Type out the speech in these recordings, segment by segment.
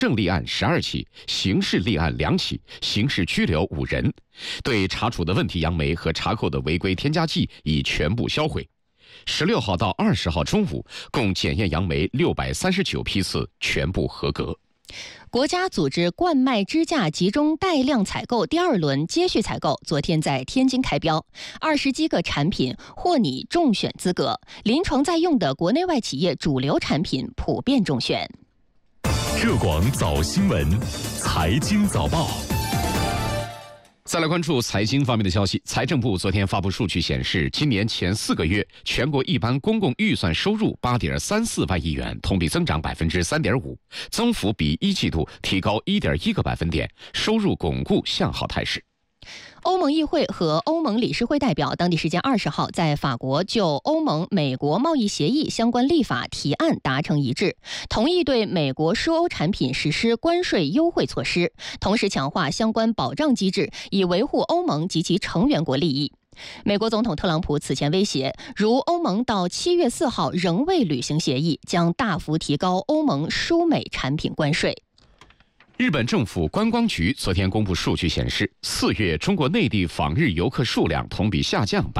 政立案12起，刑事立案2起，刑事拘留5人。对查处的问题杨梅和查扣的违规添加剂已全部销毁。16号到20号中午，共检验杨梅639批次，全部合格。 国家组织冠脉支架集中带量采购第2轮接续采购昨天在天津开标，20几个产品获拟中选资格，临床在用的国内外企业主流产品普遍中选。 浙广早新闻，财经早报。 再来关注财经方面的消息。财政部昨天发布数据显示，今年前4个月，全国一般公共预算收入8.34万亿元，同比增长3.5%，增幅比一季度提高1.1个百分点，收入巩固向好态势。 欧盟议会和欧盟理事会代表当地时间20号在法国就欧盟美国贸易协议相关立法提案达成一致，同意对美国输欧产品实施关税优惠措施，同时强化相关保障机制，以维护欧盟及其成员国利益。美国总统特朗普此前威胁，如欧盟到7月4号仍未履行协议，将大幅提高欧盟输美产品关税。 日本政府观光局昨天公布数据显示，4月中国内地访日游客数量同比下降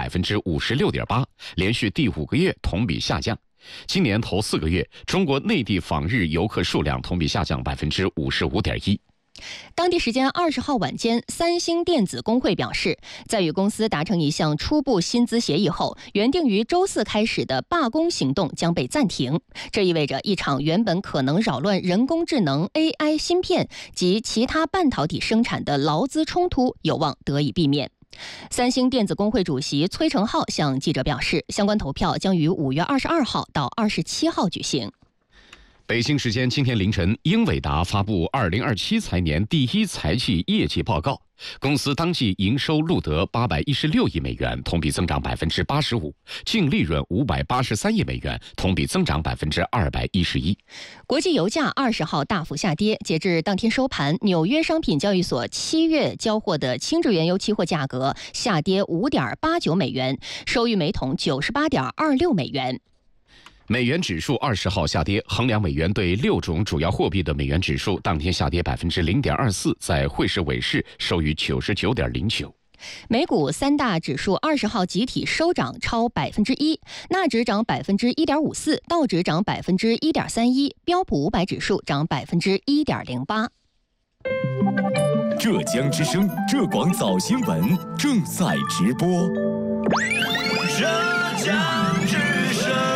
56.8%，连续第5个月同比下降。今年头4个月，中国内地访日游客数量同比下降55.1%。 当地时间20号晚间，三星电子工会表示，在与公司达成一项初步薪资协议后，原定于周4开始的罢工行动将被暂停。这意味着一场原本可能扰乱人工智能 AI 芯片及其他半导体生产的劳资冲突有望得以避免。三星电子工会主席崔成浩向记者表示，相关投票将于5月22号到27号举行。 北京时间今天凌晨，英伟达发布2027财年第1财季业绩报告，公司当季营收录得816亿美元，同比增长85%，净利润583亿美元，同比增长211%。 国际油价20号大幅下跌，截至当天收盘，纽约商品交易所7月交货的轻质原油期货价格下跌5.89美元，收于每桶98.26美元。 美元指数20号下跌，衡量美元对6种主要货币的美元指数当天下跌0.24%，在汇市尾市收于99.09。 美股3大指数20号集体收涨超1%，纳指涨1.54%，道指涨1.31%，标普500指数涨1.08%。 浙江之声浙广早新闻正在直播。 浙江之声。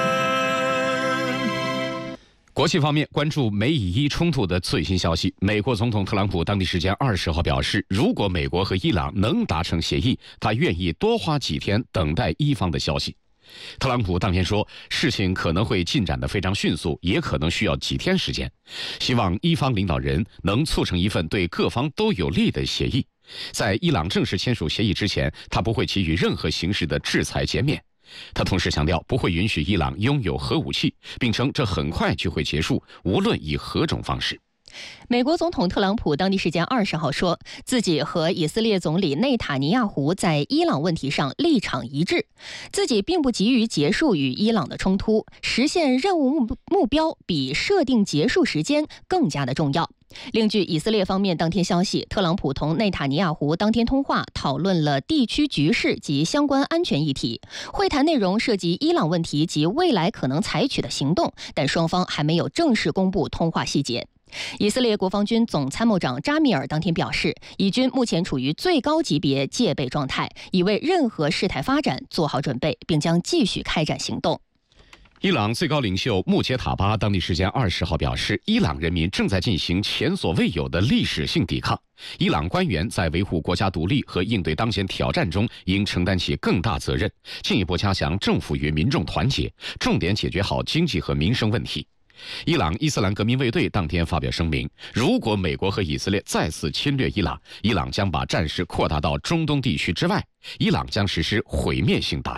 国际方面，关注美以伊冲突的最新消息。美国总统特朗普当地时间20号表示，如果美国和伊朗能达成协议，他愿意多花几天等待伊方的消息。特朗普当天说，事情可能会进展得非常迅速，也可能需要几天时间，希望伊方领导人能促成一份对各方都有利的协议。在伊朗正式签署协议之前，他不会给予任何形式的制裁减免。他同时强调，不会允许伊朗拥有核武器，并称这很快就会结束，无论以何种方式。 美国总统特朗普当地时间20号说，自己和以色列总理内塔尼亚胡在伊朗问题上立场一致，自己并不急于结束与伊朗的冲突，实现任务目标比设定结束时间更加的重要。另据以色列方面当天消息，特朗普同内塔尼亚胡当天通话，讨论了地区局势及相关安全议题。会谈内容涉及伊朗问题及未来可能采取的行动，但双方还没有正式公布通话细节。以色列国防军总参谋长扎米尔当天表示，以军目前处于最高级别戒备状态，已为任何事态发展做好准备，并将继续开展行动。 伊朗最高领袖穆杰塔巴当地时间20号表示，伊朗人民正在进行前所未有的历史性抵抗。伊朗官员在维护国家独立和应对当前挑战中应承担起更大责任，进一步加强政府与民众团结，重点解决好经济和民生问题。伊朗伊斯兰革命卫队当天发表声明，如果美国和以色列再次侵略伊朗，伊朗将把战事扩大到中东地区之外，伊朗将实施毁灭性打击。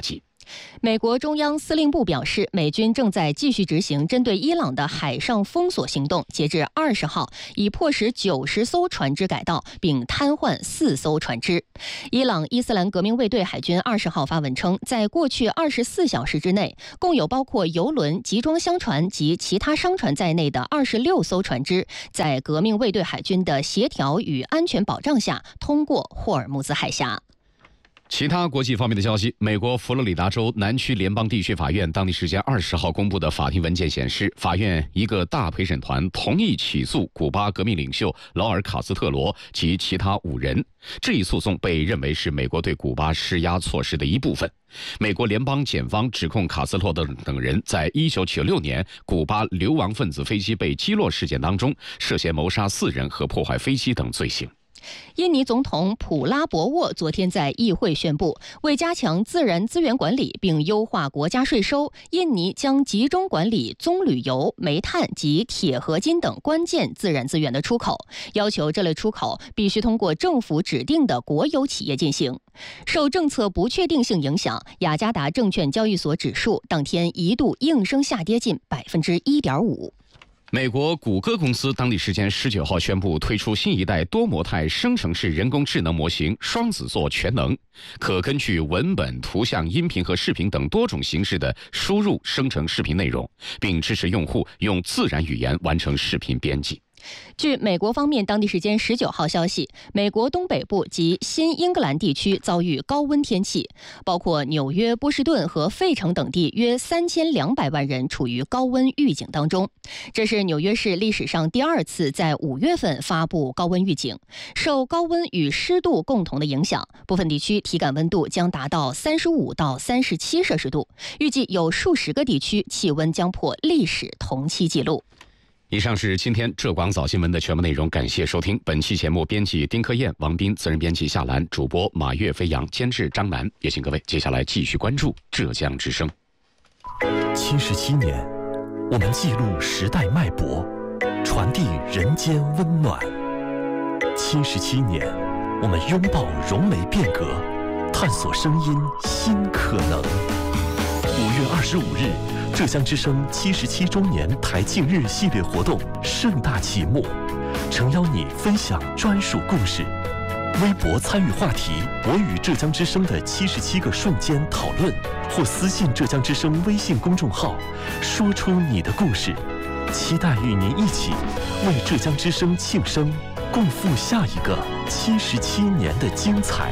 美国中央司令部表示，美军正在继续执行针对伊朗的海上封锁行动，截至20号，已迫使90艘船只改道，并瘫痪4艘船只。伊朗伊斯兰革命卫队海军20号发文称，在过去24小时之内，共有包括油轮、集装箱船及其他商船在内的26艘船只，在革命卫队海军的协调与安全保障下，通过霍尔木兹海峡。 其他国际方面的消息，美国佛罗里达州南区联邦地区法院当地时间20号公布的法庭文件显示，法院一个大陪审团同意起诉古巴革命领袖劳尔·卡斯特罗及其他5人。这一诉讼被认为是美国对古巴施压措施的一部分。美国联邦检方指控卡斯特罗等人在1996年古巴流亡分子飞机被击落事件当中，涉嫌谋杀4人和破坏飞机等罪行。 印尼总统普拉博沃昨天在议会宣布，为加强自然资源管理并优化国家税收，印尼将集中管理棕榈油、煤炭及铁合金等关键自然资源的出口，要求这类出口必须通过政府指定的国有企业进行。受政策不确定性影响，雅加达证券交易所指数当天一度应声下跌近1.5%。 美国谷歌公司当地时间19号宣布推出新一代多模态生成式人工智能模型双子座全能，可根据文本、图像、音频和视频等多种形式的输入生成视频内容，并支持用户用自然语言完成视频编辑。 据美国方面当地时间19号消息，美国东北部及新英格兰地区遭遇高温天气，包括纽约、波士顿和费城等地约3200万人处于高温预警当中。这是纽约市历史上第2次在5月份发布高温预警。受高温与湿度共同的影响，部分地区体感温度将达到35到37摄氏度，预计有数十个地区气温将破历史同期纪录。 以上是今天浙广早新闻的全部内容，感谢收听。本期节目编辑丁克燕、王斌，责任编辑夏兰，主播马跃、飞扬，监制张楠。也请各位接下来继续关注浙江之声。 77年，我们记录时代脉搏，传递人间温暖。77年，我们拥抱融媒变革，探索声音新可能。5月25日。浙江之声77周年台庆日系列活动盛大启幕，诚邀你分享专属故事，微博参与话题“我与浙江之声的77个瞬间”讨论，或私信浙江之声微信公众号，说出你的故事。期待与您一起为浙江之声庆生，共赴下一个77年的精彩。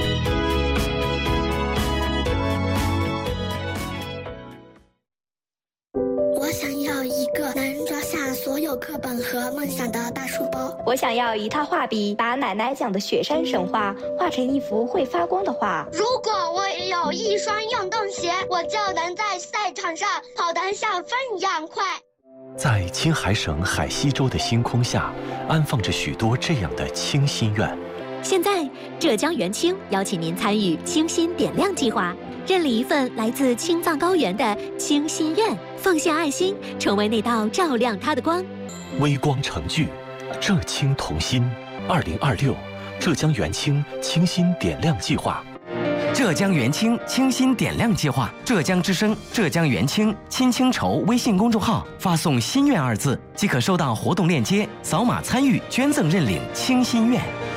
课本和梦想的大书包。 我想要一套画笔，把奶奶讲的雪山神话画成一幅会发光的画。 如果我也有一双运动鞋，我就能在赛场上跑得像风一样快。 在青海省海西州的星空下，安放着许多这样的清心愿。 现在，浙江元清邀请您参与清心点亮计划，认领一份来自青藏高原的清心愿，奉献爱心，成为那道照亮它的光。 微光成炬，浙青同心。2026浙江元清清心点亮计划。 浙江元清清心点亮计划，浙江之声、浙江元清亲清筹微信公众号发送“心愿”2字，即可收到活动链接，扫码参与捐赠认领清心愿。